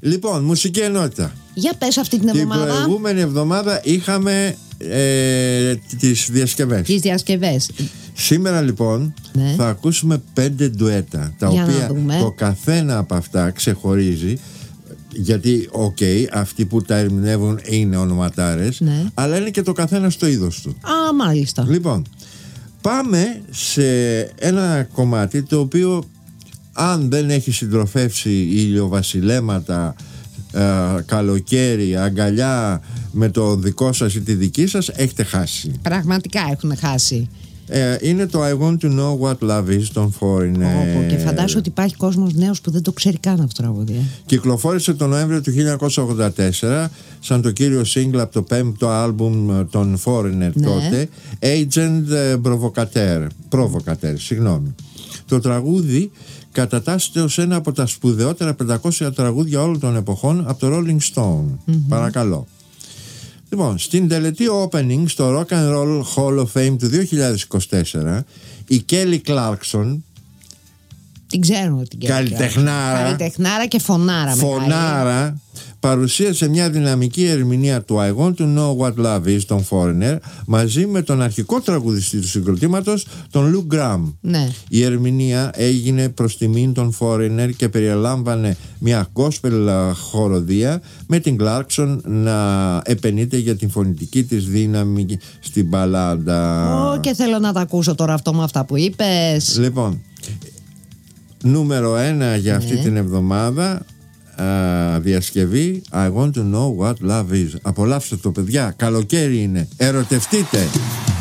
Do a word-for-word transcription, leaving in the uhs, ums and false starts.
Λοιπόν, μουσική ενότητα. Για πες αυτή την εβδομάδα. Την προηγούμενη εβδομάδα είχαμε ε, τις διασκευές. Τις διασκευές. Σήμερα λοιπόν ναι. θα ακούσουμε πέντε ντουέτα, τα Για οποία το καθένα από αυτά ξεχωρίζει. Γιατί, οκ, okay, αυτοί που τα ερμηνεύουν είναι ονοματάρες, ναι. αλλά είναι και το καθένα στο είδος του. Α, μάλιστα. Λοιπόν, πάμε σε ένα κομμάτι το οποίο, αν δεν έχει συντροφεύσει ηλιοβασιλέματα, ε, καλοκαίρι, αγκαλιά με το δικό σας ή τη δική σας, έχετε χάσει. Πραγματικά έχουν χάσει. Ε, είναι το I Want to Know What Love Is των Foreigner. Oh, και φαντάζομαι ότι υπάρχει κόσμος νέος που δεν το ξέρει καν αυτό το τραγούδι. Κυκλοφόρησε τον Νοέμβριο του χίλια εννιακόσια ογδόντα τέσσερα σαν το κύριο single από το πέμπτο άλμπουμ των Foreigner, ναι. τότε, Agent Provocateur, Provocateur, συγγνώμη. Το τραγούδι κατατάσσεται ως ένα από τα σπουδαιότερα πεντακόσια τραγούδια όλων των εποχών από το Rolling Stone. Mm-hmm. Παρακαλώ. Λοιπόν, στην τελετή opening στο Rock and Roll Hall of Fame του δύο χιλιάδες είκοσι τέσσερα, η Kelly Clarkson, την ξέρουμε την Kelly καλλιτεχνάρα, καλλιτεχνάρα και φωνάρα, φωνάρα παρουσίασε μια δυναμική ερμηνεία του I Want to Know What Love Is των Foreigner μαζί με τον αρχικό τραγουδιστή του συγκροτήματος, τον Lou Gramm. Ναι. Η ερμηνεία έγινε προς τιμήν των Foreigner και περιελάμβανε μια gospel χοροδία με την Clarkson να επενείται για την φωνητική της δύναμη στην μπαλάντα. Ω, και θέλω να τα ακούσω τώρα αυτό με αυτά που είπες. Λοιπόν, νούμερο ένα για αυτή ναι. την εβδομάδα, Uh, διασκευή I Want to Know What Love Is. Απολαύστε το, παιδιά, καλοκαίρι είναι, ερωτευτείτε.